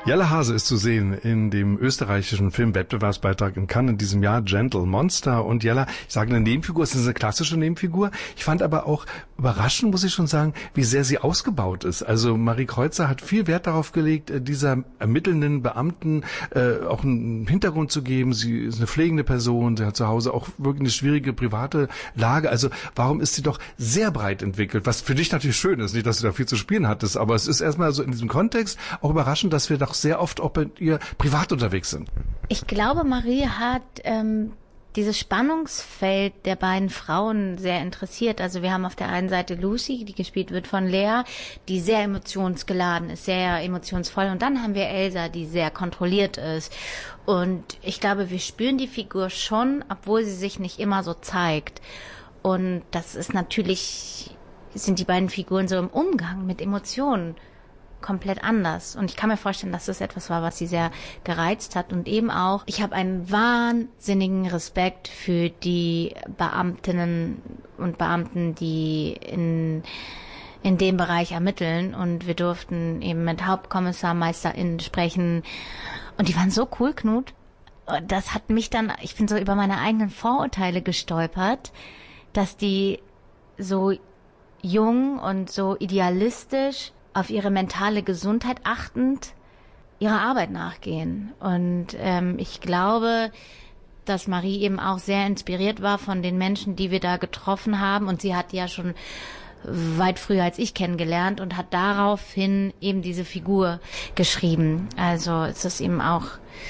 Jelle Hase ist zu sehen in dem österreichischen Filmwettbewerbsbeitrag in Cannes in diesem Jahr, Gentle Monster. Und Jelle, ich sage eine Nebenfigur, es ist eine klassische Nebenfigur. Ich fand aber auch überraschend, muss ich schon sagen, wie sehr sie ausgebaut ist. Also Marie Kreuzer hat viel Wert darauf gelegt, dieser ermittelnden Beamten auch einen Hintergrund zu geben. Sie ist eine pflegende Person, sie hat zu Hause auch wirklich eine schwierige private Lage. Also warum ist sie doch sehr breit entwickelt? Was für dich natürlich schön ist, nicht, dass du da viel zu spielen hattest, aber es ist erstmal so in diesem Kontext auch überraschend, dass wir doch sehr oft auch bei ihr privat unterwegs sind. Ich glaube, Marie hat dieses Spannungsfeld der beiden Frauen sehr interessiert. Also wir haben auf der einen Seite Lucy, die gespielt wird von Lea, die sehr emotionsgeladen ist, sehr emotionsvoll. Und dann haben wir Elsa, die sehr kontrolliert ist. Und ich glaube, wir spüren die Figur schon, obwohl sie sich nicht immer so zeigt. Und das ist natürlich, sind die beiden Figuren so im Umgang mit Emotionen komplett anders. Und ich kann mir vorstellen, dass das etwas war, was sie sehr gereizt hat. Und eben auch, ich habe einen wahnsinnigen Respekt für die Beamtinnen und Beamten, die in dem Bereich ermitteln. Und wir durften eben mit HauptkommissarmeisterInnen sprechen. Und die waren so cool, Knut. Das hat mich dann, ich bin so über meine eigenen Vorurteile gestolpert, dass die so jung und so idealistisch auf ihre mentale Gesundheit achtend ihrer Arbeit nachgehen. Und ich glaube, dass Marie eben auch sehr inspiriert war von den Menschen, die wir da getroffen haben. Und sie hat ja schon weit früher als ich kennengelernt und hat daraufhin eben diese Figur geschrieben. Also es ist eben auch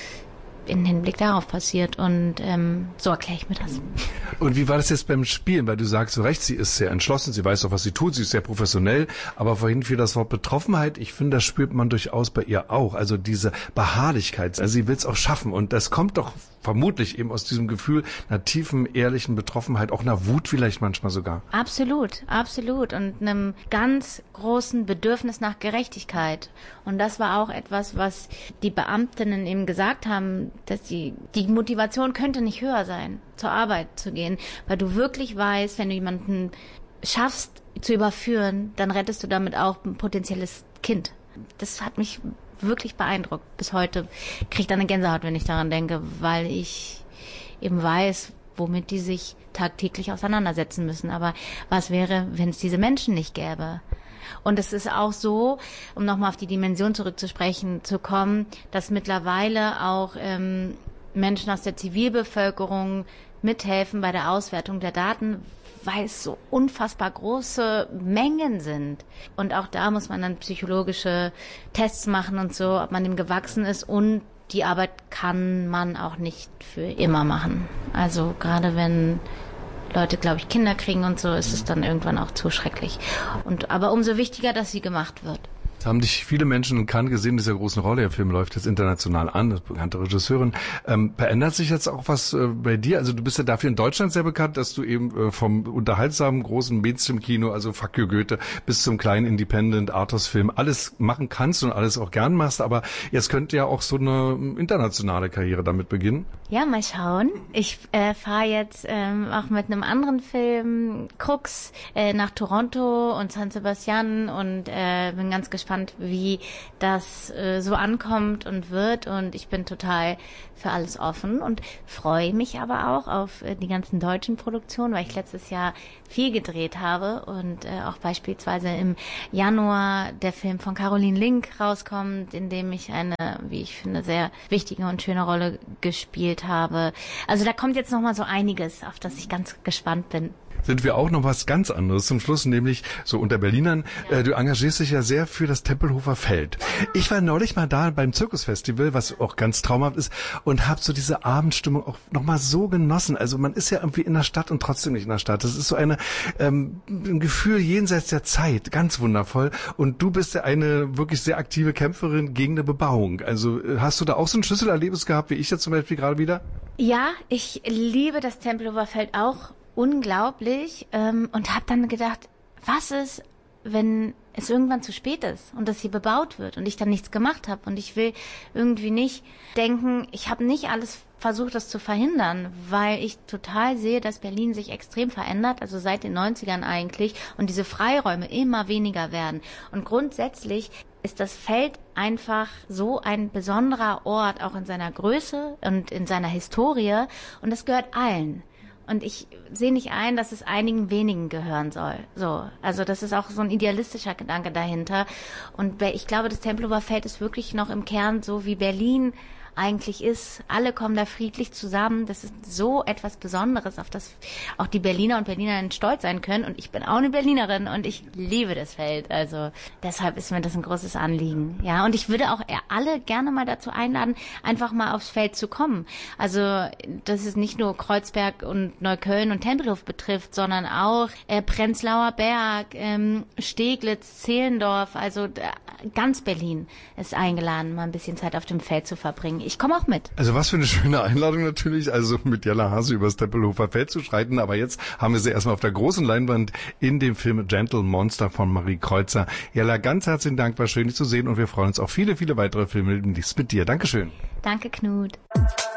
in Hinblick darauf passiert und so erkläre ich mir das. Und wie war das jetzt beim Spielen? Weil du sagst zu Recht, sie ist sehr entschlossen, sie weiß auch, was sie tut, sie ist sehr professionell, aber vorhin fiel das Wort Betroffenheit, ich finde, das spürt man durchaus bei ihr auch, also diese Beharrlichkeit, also sie will es auch schaffen und das kommt doch vermutlich eben aus diesem Gefühl einer tiefen, ehrlichen Betroffenheit, auch einer Wut vielleicht manchmal sogar. Absolut, absolut und einem ganz großen Bedürfnis nach Gerechtigkeit. Und das war auch etwas, was die Beamtinnen eben gesagt haben, dass die Motivation könnte nicht höher sein, zur Arbeit zu gehen, weil du wirklich weißt, wenn du jemanden schaffst zu überführen, dann rettest du damit auch ein potenzielles Kind. Das hat mich wirklich beeindruckt. Bis heute kriege ich dann eine Gänsehaut, wenn ich daran denke, weil ich eben weiß, womit die sich tagtäglich auseinandersetzen müssen. Aber was wäre, wenn es diese Menschen nicht gäbe? Und es ist auch so, um nochmal auf die Dimension zurückzusprechen zu kommen, dass mittlerweile auch Menschen aus der Zivilbevölkerung mithelfen bei der Auswertung der Daten, weil es so unfassbar große Mengen sind. Und auch da muss man dann psychologische Tests machen und so, ob man dem gewachsen ist. Und die Arbeit kann man auch nicht für immer machen. Also gerade wenn Leute, glaube ich, Kinder kriegen und so, ist es dann irgendwann auch zu schrecklich. Aber umso wichtiger, dass sie gemacht wird. Haben dich viele Menschen in Cannes gesehen, dieser großen Rolle. Der Film läuft jetzt international an, das bekannte Regisseurin. Verändert sich jetzt auch was bei dir? Also du bist ja dafür in Deutschland sehr bekannt, dass du eben vom unterhaltsamen großen Mainstream-Kino, also Fuck you Goethe, bis zum kleinen Independent-Arthouse-Film alles machen kannst und alles auch gern machst. Aber jetzt könnte ja auch so eine internationale Karriere damit beginnen. Ja, mal schauen. Ich fahre jetzt auch mit einem anderen Film, Crux, nach Toronto und San Sebastian und bin ganz gespannt, wie das so ankommt und wird. Und ich bin total für alles offen und freue mich aber auch auf die ganzen deutschen Produktionen, weil ich letztes Jahr viel gedreht habe und auch beispielsweise im Januar der Film von Caroline Link rauskommt, in dem ich eine, wie ich finde, sehr wichtige und schöne Rolle gespielt habe. Also da kommt jetzt nochmal so einiges, auf das ich ganz gespannt bin. Sind wir auch noch was ganz anderes zum Schluss, nämlich so unter Berlinern. Ja. Du engagierst dich ja sehr für das Tempelhofer Feld. Ich war neulich mal da beim Zirkusfestival, was auch ganz traumhaft ist, und habe so diese Abendstimmung auch nochmal so genossen. Also man ist ja irgendwie in der Stadt und trotzdem nicht in der Stadt. Das ist so ein Gefühl jenseits der Zeit, ganz wundervoll. Und du bist ja eine wirklich sehr aktive Kämpferin gegen eine Bebauung. Also hast du da auch so ein Schlüsselerlebnis gehabt, wie ich jetzt zum Beispiel gerade wieder? Ja, ich liebe das Tempelhofer Feld auch unglaublich und habe dann gedacht, was ist, wenn es irgendwann zu spät ist und das hier bebaut wird und ich dann nichts gemacht habe und ich will irgendwie nicht denken, ich habe nicht alles versucht, das zu verhindern, weil ich total sehe, dass Berlin sich extrem verändert, also seit den 90ern eigentlich, und diese Freiräume immer weniger werden. Und grundsätzlich ist das Feld einfach so ein besonderer Ort, auch in seiner Größe und in seiner Historie. Und das gehört allen. Und ich sehe nicht ein, dass es einigen wenigen gehören soll. So, also das ist auch so ein idealistischer Gedanke dahinter. Und ich glaube, das Tempelhofer Feld ist wirklich noch im Kern so, wie Berlin eigentlich ist. Alle kommen da friedlich zusammen. Das ist so etwas Besonderes, auf das auch die Berliner und Berlinerinnen stolz sein können. Und ich bin auch eine Berlinerin und ich liebe das Feld. Also deshalb ist mir das ein großes Anliegen. Ja, und ich würde auch alle gerne mal dazu einladen, einfach mal aufs Feld zu kommen. Also, dass es nicht nur Kreuzberg und Neukölln und Tempelhof betrifft, sondern auch Prenzlauer Berg, Steglitz, Zehlendorf. Also ganz Berlin ist eingeladen, mal ein bisschen Zeit auf dem Feld zu verbringen. Ich komme auch mit. Also was für eine schöne Einladung natürlich, also mit Jella Hase übers Tempelhofer Feld zu schreiten. Aber jetzt haben wir sie erstmal auf der großen Leinwand in dem Film Gentle Monster von Marie Kreuzer. Jella, ganz herzlichen Dank, war schön, dich zu sehen und wir freuen uns auf viele, viele weitere Filme mit dir. Dankeschön. Danke, Knut.